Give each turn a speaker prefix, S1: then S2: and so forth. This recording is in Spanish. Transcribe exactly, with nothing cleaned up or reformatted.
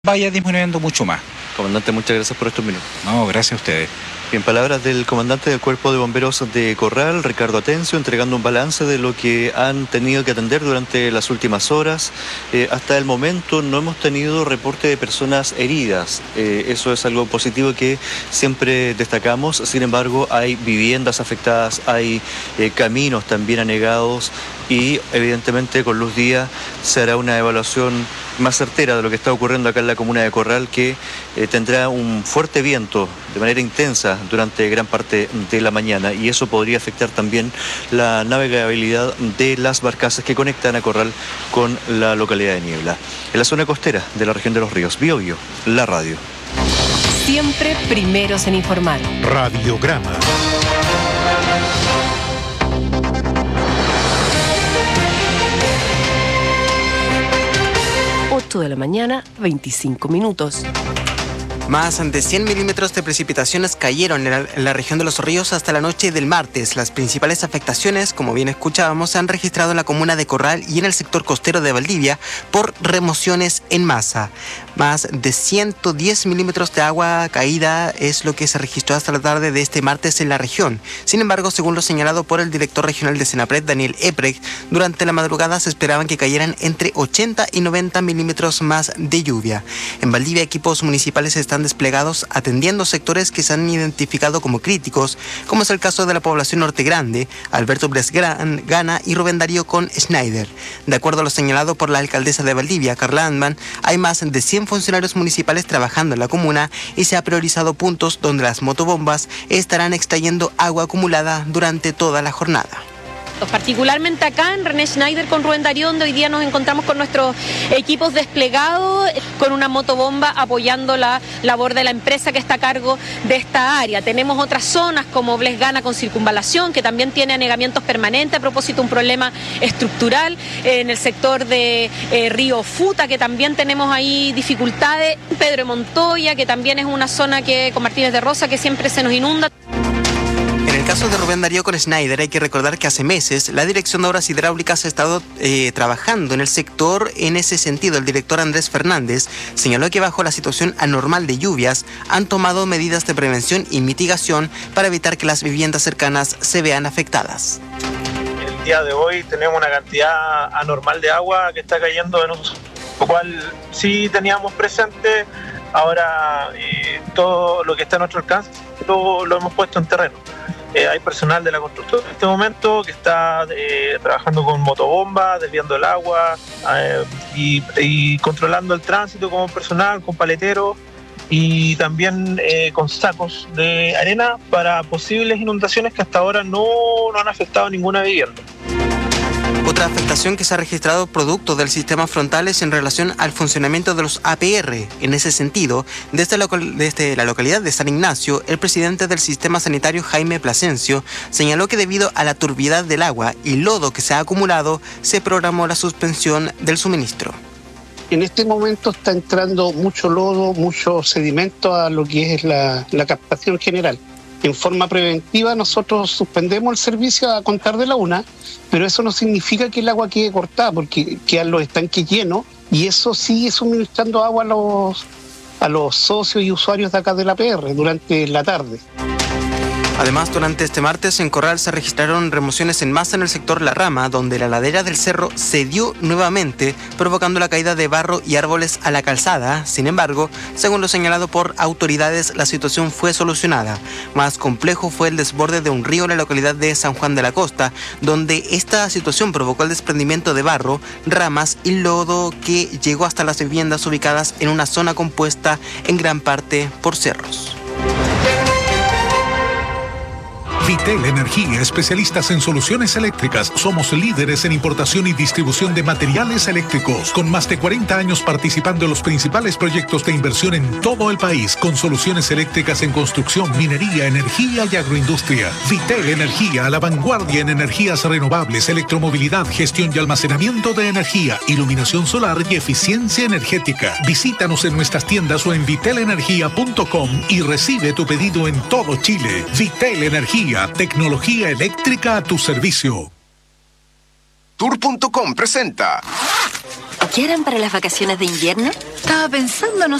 S1: vaya disminuyendo mucho más.
S2: Comandante, muchas gracias por estos minutos.
S1: No, gracias a ustedes.
S2: Bien, palabras del comandante del Cuerpo de Bomberos de Corral, Ricardo Atencio, entregando un balance de lo que han tenido que atender durante las últimas horas. Eh, hasta el momento no hemos tenido reporte de personas heridas. Eh, eso es algo positivo que siempre destacamos. Sin embargo, hay viviendas afectadas, hay eh, caminos también anegados y evidentemente con luz día se hará una evaluación más certera de lo que está ocurriendo acá en la comuna de Corral, que eh, tendrá un fuerte viento de manera intensa durante gran parte de la mañana, y eso podría afectar también la navegabilidad de las barcazas que conectan a Corral con la localidad de Niebla. En la zona costera de la región de Los Ríos, Biobío, la radio.
S3: Siempre primeros en informar.
S4: Radiograma.
S3: ocho de la mañana, veinticinco minutos.
S5: Más de cien milímetros de precipitaciones cayeron en la, en la región de Los Ríos hasta la noche del martes. Las principales afectaciones, como bien escuchábamos, se han registrado en la comuna de Corral y en el sector costero de Valdivia por remociones en masa. Más de ciento diez milímetros de agua caída es lo que se registró hasta la tarde de este martes en la región. Sin embargo, según lo señalado por el director regional de Senapred, Daniel Eprecht, durante la madrugada se esperaban que cayeran entre ochenta y noventa milímetros más de lluvia. En Valdivia, equipos municipales están desplegados atendiendo sectores que se han identificado como críticos, como es el caso de la población Norte Grande, Alberto Bresgan, Gana y Rubén Darío con Schneider. De acuerdo a lo señalado por la alcaldesa de Valdivia, Carla Andman, hay más de cien funcionarios municipales trabajando en la comuna y se ha priorizado puntos donde las motobombas estarán extrayendo agua acumulada durante toda la jornada.
S6: Particularmente acá en René Schneider con Rubén Darío, donde hoy día nos encontramos con nuestros equipos desplegados, con una motobomba apoyando la labor de la empresa que está a cargo de esta área. Tenemos otras zonas como Blesgana con circunvalación, que también tiene anegamientos permanentes a propósito de un problema estructural. En el sector de eh, Río Futa, que también tenemos ahí dificultades. Pedro de Montoya, que también es una zona que con Martínez de Rosa que siempre se nos inunda.
S5: En el caso de Rubén Darío con Schneider, hay que recordar que hace meses la Dirección de Obras Hidráulicas ha estado eh, trabajando en el sector en ese sentido. El director Andrés Fernández señaló que bajo la situación anormal de lluvias han tomado medidas de prevención y mitigación para evitar que las viviendas cercanas se vean afectadas.
S7: El día de hoy tenemos una cantidad anormal de agua que está cayendo en nosotros, lo cual sí teníamos presente. Ahora eh, todo lo que está a nuestro alcance lo, lo hemos puesto en terreno. Eh, hay personal de la constructora en este momento que está eh, trabajando con motobomba, desviando el agua eh, y, y controlando el tránsito como personal, con paleteros y también eh, con sacos de arena para posibles inundaciones que hasta ahora no, no han afectado a ninguna vivienda.
S5: Otra afectación que se ha registrado producto del sistema frontal es en relación al funcionamiento de los A P R. En ese sentido, desde la, desde la localidad de San Ignacio, el presidente del sistema sanitario, Jaime Plasencio, señaló que debido a la turbiedad del agua y lodo que se ha acumulado, se programó la suspensión del suministro.
S8: En este momento está entrando mucho lodo, mucho sedimento a lo que es la, la captación general. En forma preventiva nosotros suspendemos el servicio a contar de la una, pero eso no significa que el agua quede cortada, porque quedan los estanques llenos y eso sigue suministrando agua a los, a los socios y usuarios de acá de la A P R durante la tarde.
S5: Además, durante este martes en Corral se registraron remociones en masa en el sector La Rama, donde la ladera del cerro cedió nuevamente, provocando la caída de barro y árboles a la calzada. Sin embargo, según lo señalado por autoridades, la situación fue solucionada. Más complejo fue el desborde de un río en la localidad de San Juan de la Costa, donde esta situación provocó el desprendimiento de barro, ramas y lodo que llegó hasta las viviendas ubicadas en una zona compuesta en gran parte por cerros.
S4: Vitel Energía, especialistas en soluciones eléctricas. Somos líderes en importación y distribución de materiales eléctricos, con más de cuarenta años participando en los principales proyectos de inversión en todo el país, con soluciones eléctricas en construcción, minería, energía y agroindustria. Vitel Energía, a la vanguardia en energías renovables, electromovilidad, gestión y almacenamiento de energía, iluminación solar y eficiencia energética. Visítanos en nuestras tiendas o en vitel energía punto com y recibe tu pedido en todo Chile. Vitel Energía, tecnología eléctrica a tu servicio.
S9: Tour punto com presenta.
S10: ¿Qué harán para las vacaciones de invierno?
S9: Estaba pensando, no